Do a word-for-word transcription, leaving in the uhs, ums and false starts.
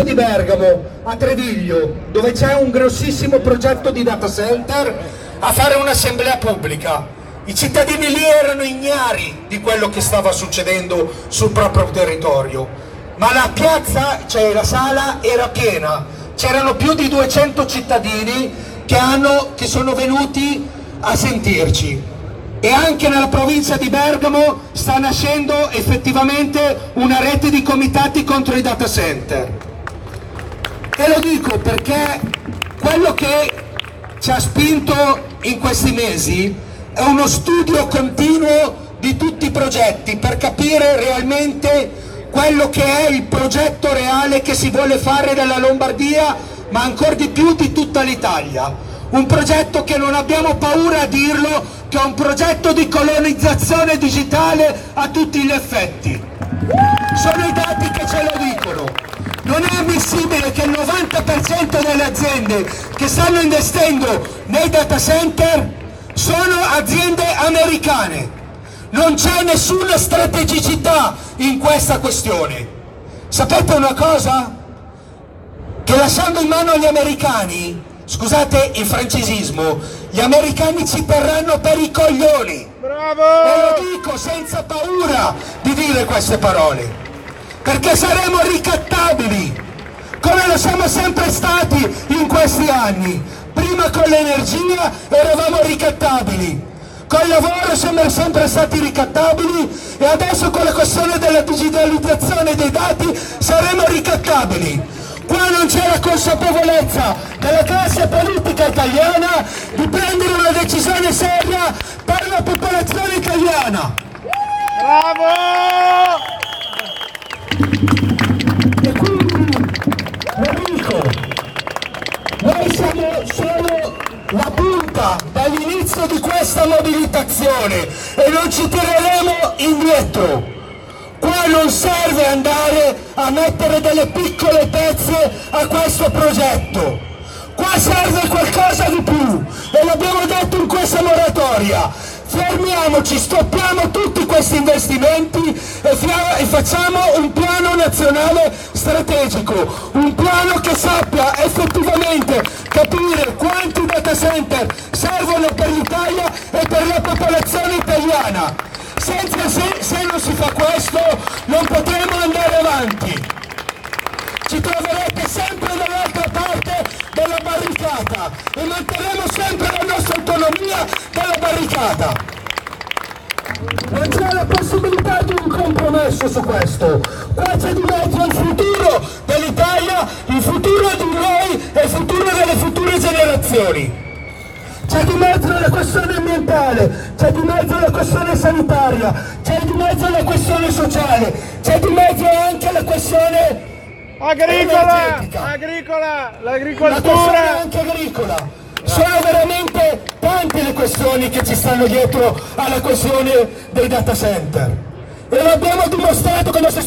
di Bergamo a Treviglio, dove c'è un grossissimo progetto di data center, a fare un'assemblea pubblica. I cittadini lì erano ignari di quello che stava succedendo sul proprio territorio, ma la piazza, cioè la sala, era piena. C'erano più di duecento cittadini che, hanno, che sono venuti a sentirci. E anche nella provincia di Bergamo sta nascendo effettivamente una rete di comitati contro i data center. E lo dico perché quello che ci ha spinto in questi mesi è uno studio continuo di tutti i progetti per capire realmente quello che è il progetto reale che si vuole fare nella Lombardia, ma ancora di più di tutta l'Italia. Un progetto che non abbiamo paura a dirlo, che è un progetto di colonizzazione digitale a tutti gli effetti. Sono i dati che ce lo dicono. Non è ammissibile che il novanta per cento delle aziende che stanno investendo nei data center sono aziende americane. Non c'è nessuna strategicità in questa questione. Sapete una cosa? Che lasciando in mano agli americani, scusate il francesismo, gli americani ci terranno per i coglioni. Bravo! E lo dico senza paura di dire queste parole, perché saremo ricattabili, come lo siamo sempre stati in questi anni. Prima con l'energia eravamo ricattabili, col lavoro siamo sempre stati ricattabili e adesso con la questione della digitalizzazione dei dati saremo ricattabili. Qua non c'è la consapevolezza della classe politica italiana di prendere una decisione seria per la popolazione italiana. Bravo! E quindi, lo dico, noi siamo solo la punta dall'inizio di questa mobilitazione e non ci tireremo indietro. Qua non serve andare a mettere delle piccole pezze a questo progetto, qua serve qualcosa di più e l'abbiamo detto in questa moratoria. Fermiamoci, stoppiamo tutti questi investimenti e, e facciamo un piano nazionale strategico, un piano che sappia effettivamente capire quanti data center servono per l'Italia e per la popolazione italiana. Senza se, se non si fa questo non potremo andare avanti. Ci troverete sempre dall'altra parte della barricata e manterremo sempre la nostra autonomia dalla barricata. Non c'è la possibilità di un compromesso su questo. Qua c'è di mezzo il futuro dell'Italia, il futuro di noi e il futuro delle future generazioni. C'è di mezzo la questione ambientale, c'è di mezzo la questione sanitaria, c'è di mezzo la questione sociale, c'è di mezzo anche la questione agricola, energetica. agricola, La l'agricoltura. questione anche agricola. Sono veramente tante le questioni che ci stanno dietro alla questione dei data center. E l'abbiamo dimostrato con